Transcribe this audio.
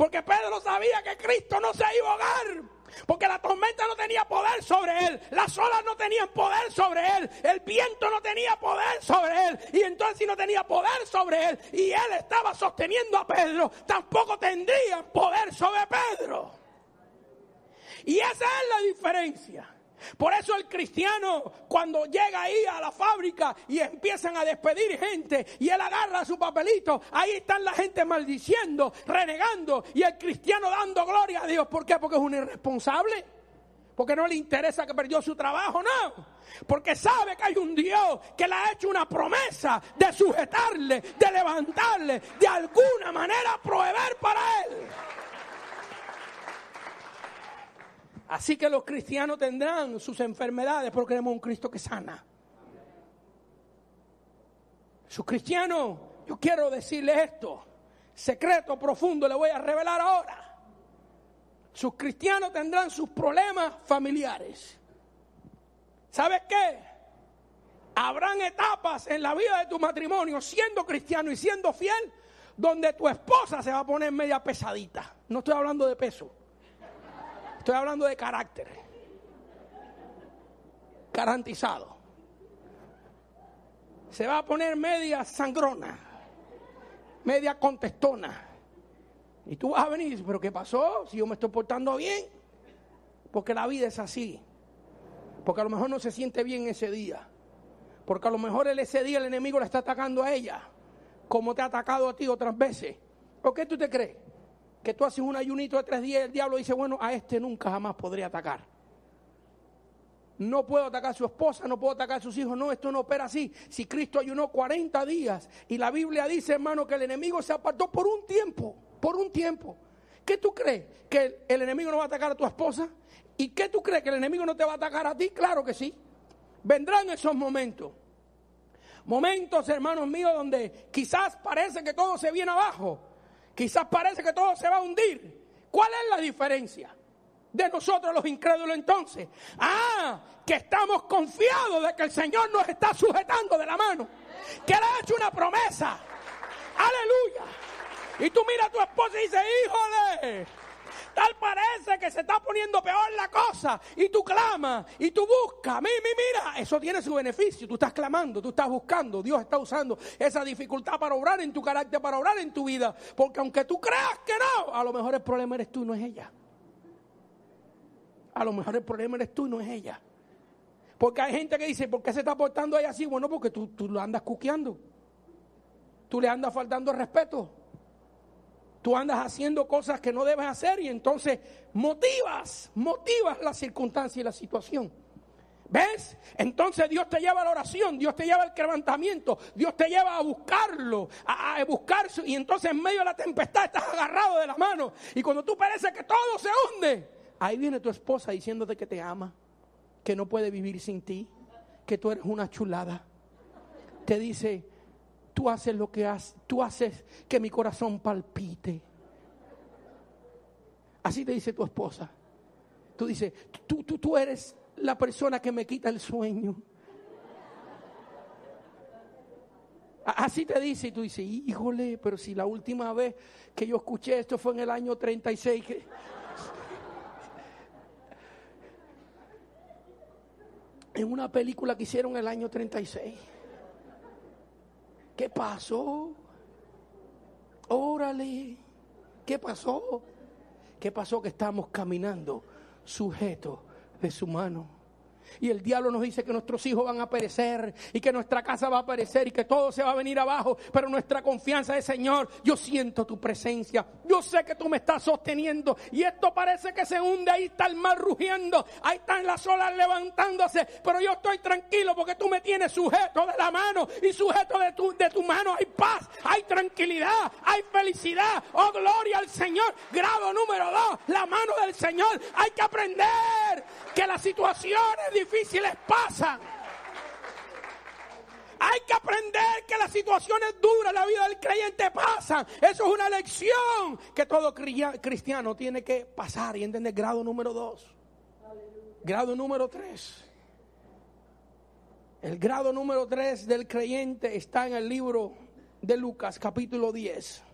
Porque Pedro sabía que Cristo no se iba a ahogar. Porque la tormenta no tenía poder sobre él, las olas no tenían poder sobre él, el viento no tenía poder sobre él. Y entonces si no tenía poder sobre él y él estaba sosteniendo a Pedro, tampoco tendrían poder sobre Pedro. Y esa es la diferencia. Por eso el cristiano, cuando llega ahí a la fábrica y empiezan a despedir gente y él agarra su papelito, ahí están la gente maldiciendo, renegando, y el cristiano dando gloria a Dios. ¿Por qué? Porque es un irresponsable, porque no le interesa que perdió su trabajo, no, porque sabe que hay un Dios que le ha hecho una promesa de sujetarle, de levantarle, de alguna manera proveer para él. Así que los cristianos tendrán sus enfermedades, porque tenemos un Cristo que sana. Sus cristianos, yo quiero decirles esto, secreto profundo le voy a revelar ahora. Sus cristianos tendrán sus problemas familiares. ¿Sabes qué? Habrán etapas en la vida de tu matrimonio, siendo cristiano y siendo fiel, donde tu esposa se va a poner media pesadita. No estoy hablando de peso. Estoy hablando de carácter. Garantizado. Se va a poner media sangrona, media contestona. Y tú vas a venir y dices, ¿pero qué pasó? Si yo me estoy portando bien. Porque la vida es así. Porque a lo mejor no se siente bien ese día. Porque a lo mejor ese día el enemigo le está atacando a ella, como te ha atacado a ti otras veces. ¿Por qué tú te crees? Que tú haces un ayunito de 3 días y el diablo dice, bueno, a este nunca jamás podría atacar. No puedo atacar a su esposa, no puedo atacar a sus hijos. No, esto no opera así. Si Cristo ayunó 40 días y la Biblia dice, hermano, que el enemigo se apartó por un tiempo. Por un tiempo. ¿Qué tú crees? ¿Que el enemigo no va a atacar a tu esposa? ¿Y qué tú crees? ¿Que el enemigo no te va a atacar a ti? Claro que sí. Vendrán esos momentos. Momentos, hermanos míos, donde quizás parece que todo se viene abajo. Quizás parece que todo se va a hundir. ¿Cuál es la diferencia de nosotros los incrédulos entonces? Que estamos confiados de que el Señor nos está sujetando de la mano. Que Él ha hecho una promesa. Aleluya. Y tú miras a tu esposa y dices, híjole, tal parece que se está poniendo peor la cosa. Y tú clamas y tú buscas. Mira, eso tiene su beneficio. Tú estás clamando, tú estás buscando. Dios está usando esa dificultad para obrar en tu carácter, para obrar en tu vida. Porque aunque tú creas que no, a lo mejor el problema eres tú y no es ella. A lo mejor el problema eres tú y no es ella. Porque hay gente que dice, ¿por qué se está portando ella así? Bueno, porque tú lo andas cuqueando. Tú le andas faltando el respeto. Tú andas haciendo cosas que no debes hacer y entonces motivas la circunstancia y la situación. ¿Ves? Entonces Dios te lleva a la oración, Dios te lleva al quebrantamiento, Dios te lleva a buscarlo, a buscar, y entonces en medio de la tempestad estás agarrado de la mano. Y cuando tú pareces que todo se hunde, ahí viene tu esposa diciéndote que te ama, que no puede vivir sin ti, que tú eres una chulada. Te dice, tú haces lo que haces, tú haces que mi corazón palpite. Así te dice tu esposa. Tú dices, tú eres la persona que me quita el sueño. Así te dice y tú dices, híjole, pero si la última vez que yo escuché esto fue en el año 36. En una película que hicieron en el año 36. ¿Qué pasó? Órale. ¿Qué pasó? ¿Qué pasó? Que estamos caminando sujetos de su mano. Y el diablo nos dice que nuestros hijos van a perecer y que nuestra casa va a perecer y que todo se va a venir abajo. Pero nuestra confianza es, Señor, yo siento tu presencia. Yo sé que tú me estás sosteniendo y esto parece que se hunde. Ahí está el mar rugiendo, ahí están las olas levantándose. Pero yo estoy tranquilo porque tú me tienes sujeto de la mano y sujeto de tu mano. Hay paz, hay tranquilidad, hay felicidad. Oh, gloria al Señor. Grado número 2, la mano del Señor. Hay que aprender que las situaciones difíciles pasan. Hay que aprender que las situaciones duras en la vida del creyente pasan. Eso es una lección que todo cristiano tiene que pasar y entender. Grado número 2. Grado número 3. El grado número 3 del creyente está en el libro de Lucas, capítulo 10.